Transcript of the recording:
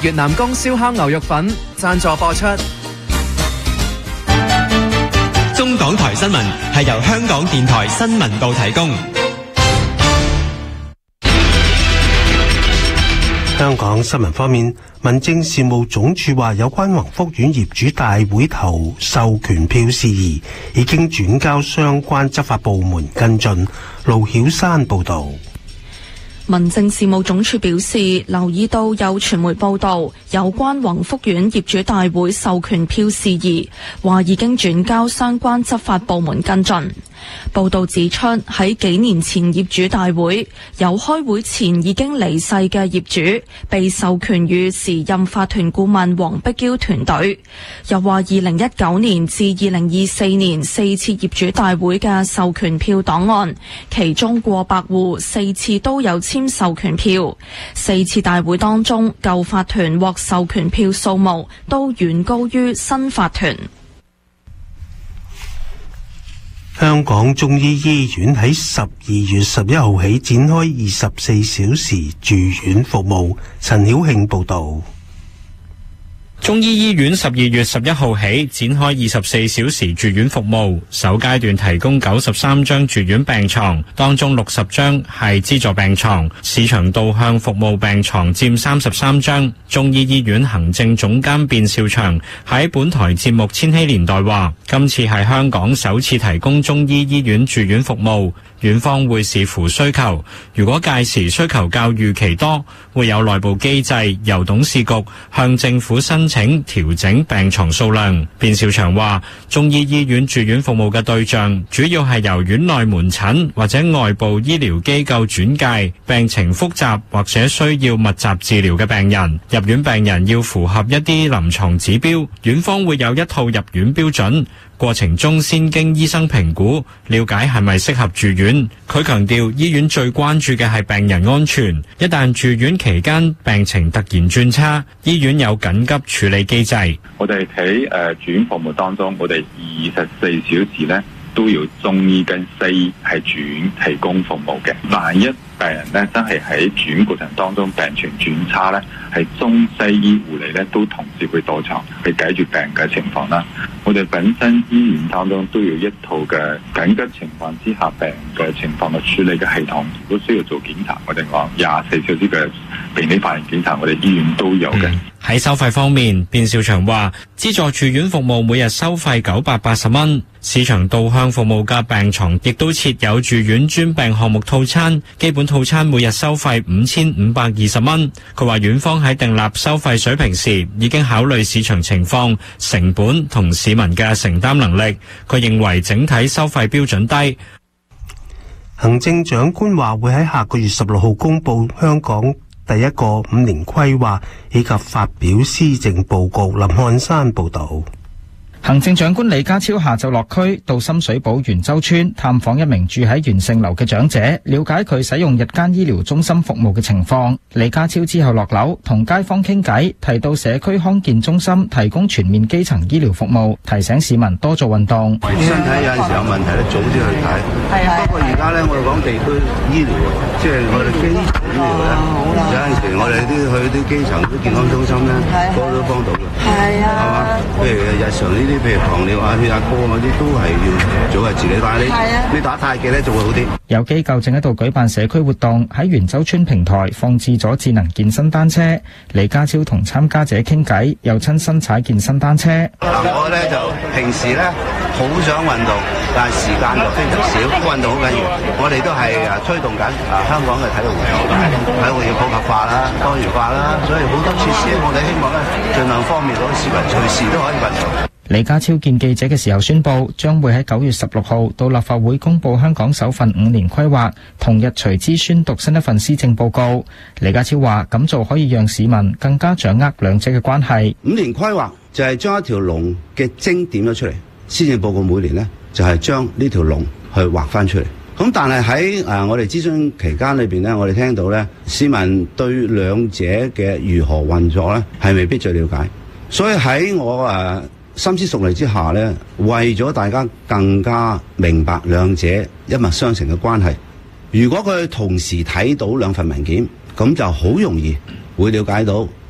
越南宮燒烤牛肉粉贊助播出。 中港台新聞係由香港電台新聞部提供。 香港新聞方面，民政事務總署話有關宏福苑業主大會投授權票事宜，已經轉交相關執法部門跟進。盧曉山報道。 民政事務總署表示，留意到有傳媒報道有關宏福苑業主大會授權票事宜，話已經轉交相關執法部門跟進。報道指出，喺幾年前業主大會有開會前已經離世嘅業主被授權予時任法團顧問黃碧嬌團隊。又話2019年至2024年4次業主大會嘅授權票檔案，其中過百戶4次都有簽授權票，4次大會當中舊法團獲授權票數目都遠高於新法團。 香港中醫醫院喺12月11號起展開24小時住院服務。陳曉慶報道。 中醫醫院12月11號起展開24小時住院服務，首階段提供93張住院病床，當中60張係資助病床，市場導向服務病床佔33張。中醫醫院行政總監卞兆祥喺本台節目《千禧年代》話，今次係香港首次提供中醫醫院住院服務，院方會視乎需求，如果屆時需求較預期多，會有內部機制由董事局向政府申請調整病床數量。卞兆祥話，中醫醫院住院服務嘅對象主要係由院內門診或者外部醫療機構轉介病情複雜或者需要密集治療嘅病人。入院病人要符合一啲臨床指標，院方會有一套入院標準，過程中先經醫生評估，了解係咪適合住院。佢強調，醫院最關注嘅係病人安全，一旦住院期間病情突然轉差，醫院有緊急處理機制。 我哋喺住院服務當中，我哋24小時咧都要中醫跟西醫係住院提供服務嘅。萬一病人咧真係喺住院過程當中病情轉差咧，係中西醫護理咧都同時會到場去解決病嘅情況啦。我哋本身醫院當中都有一套嘅緊急情況之下病嘅情況嘅處理嘅系統，如果需要做檢查，我哋講24小時嘅病理反應檢查，我哋醫院都有嘅。 喺收費方面，卞兆祥話，資助住院服務每日收費980蚊，市場導向服務嘅病床亦都設有住院專病項目套餐，基本套餐每日收費5520蚊。佢話院方喺訂立收費水平時，已經考慮市場情況、成本同市民嘅承擔能力。佢認為整體收費標準低。 行政長官話會喺下個月16號公布香港第一個5年規劃以及發表施政報告。林漢山報道。 行政長官李家超下晝落區到深水埗元州村探訪一名住喺元盛樓嘅長者，了解佢使用日間醫療中心服務嘅情況。李家超之後落樓同街坊傾偈，提到社區康健中心提供全面基層醫療服務，提醒市民多做運動。 身體有陣時有問題咧，早啲去睇。不過而家咧，我哋講地區醫療，即係我哋基層醫療咧，有陣時我哋去啲基層啲健康中心咧，嗰都幫到嘅。係啊，係嘛？譬如日常呢啲。譬如糖尿啊、血壓高嗰啲都係要早日治理，但係你打太極咧就會好啲。 有機構正喺度舉辦社區活動，喺元州村平台放置咗智能健身單車。李家超同參加者傾偈，又親身踩健身單車。 我咧就平時咧好想運動，但係時間就非常少。運動好緊要，我哋都係推動緊香港嘅體育活動，體育要普及化啦、多元化啦，所以好多設施我哋希望咧盡量方便到市民隨時都可以運動。 李家超見記者嘅時候宣布，將會喺9月16號到立法會公布香港首份5年規劃，同日隨之宣讀新一份施政報告。李家超話，咁做可以讓市民更加掌握兩者嘅關係。 5年規劃就係將一條龍嘅精點咗出嚟，施政報告每年呢，就係將呢條龍去畫翻出嚟。咁但係喺我哋諮詢期間裏邊呢，我哋聽到呢，市民對兩者嘅如何運作呢，係未必最了解，所以喺我深思熟慮之下呢，為咗大家更加明白兩者一脈相承嘅關係，如果佢同時睇到兩份文件，咁就好容易會了解到